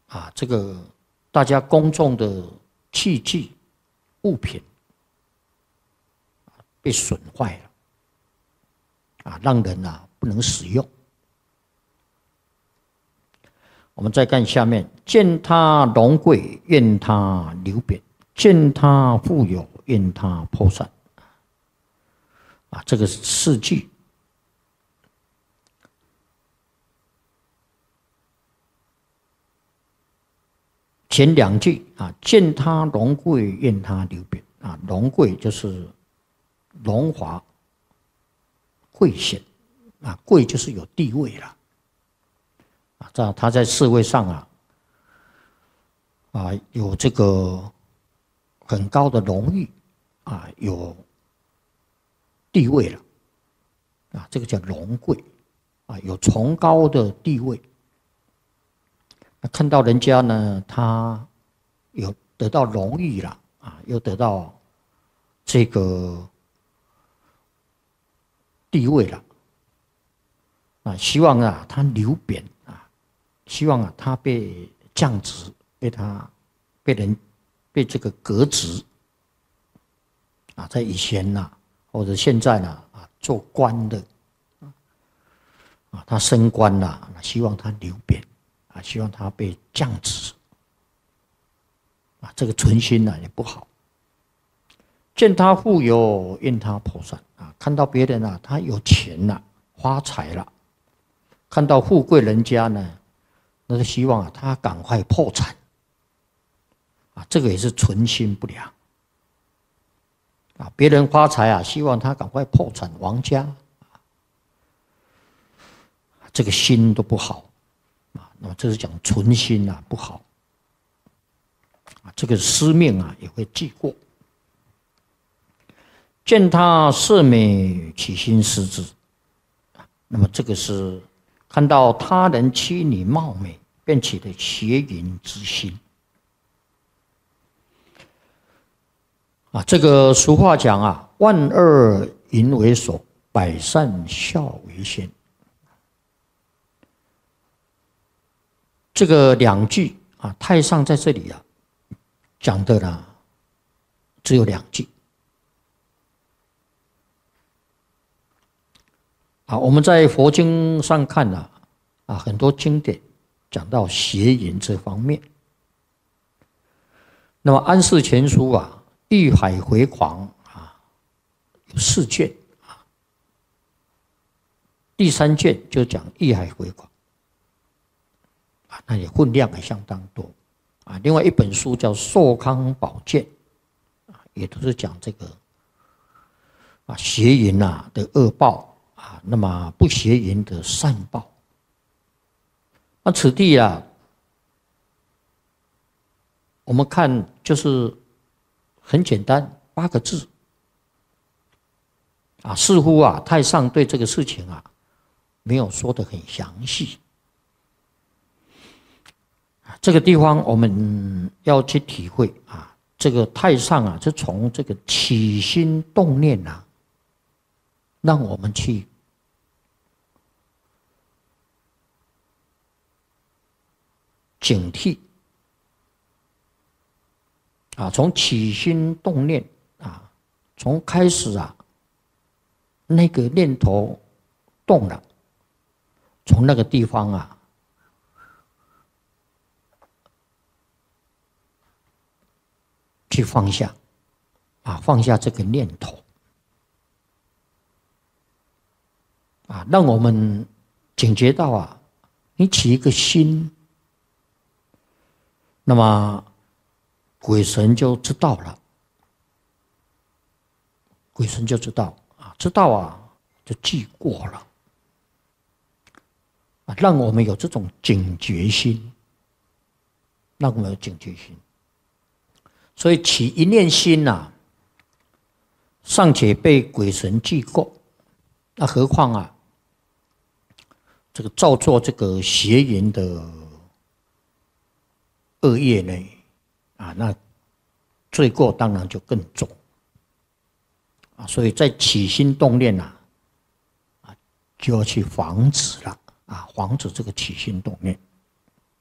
这个大家公众的器具物品被损坏了，让人不能使用。我们再看下面，见他荣贵，愿他流贬；见他富有，愿他破产。这个四句。前两句见他荣贵，愿他流贬。荣贵就是荣华贵显，贵就是有地位了。他在社会上有这个很高的荣誉有地位了这个叫荣贵有崇高的地位。看到人家呢，他有得到荣誉了又得到这个地位了希望他流贬希望他被降职，被这个革职在以前或者现在做官的他升官了，希望他流贬希望他被降职这个存心也不好。见他富有，愿他破产看到别人他有钱了，发财了，看到富贵人家呢，那是希望他赶快破产这个也是存心不良别人发财希望他赶快破产亡家这个心都不好那么这是讲存心不好这个司命也会记过。见他色美，起心思之那么这个是看到他人妻女貌美，便起了邪淫之心这个俗话讲万恶淫为首，百善孝为先。这个两句太上在这里讲的呢只有两句我们在佛经上看很多经典讲到邪淫这方面。那么安世全书欲海回狂有4卷第3卷就讲欲海回狂那也分量也相当多另外一本书叫寿康宝鉴也都是讲这个邪淫的恶报那么不邪淫的善报。那此地我们看就是很简单8个字似乎太上对这个事情没有说得很详细这个地方我们要去体会这个太上是从这个起心动念让我们去警惕从起心动念从开始那个念头动了，从那个地方去放下放下这个念头让我们警觉到你起一个心，那么鬼神就知道了，鬼神就知道就记过了让我们有这种警觉心，让我们有警觉心。所以起一念心尚且被鬼神记过，那何况这个造作这个邪淫的恶业呢那罪过当然就更重所以在起心动念就要去防止了防止这个起心动念。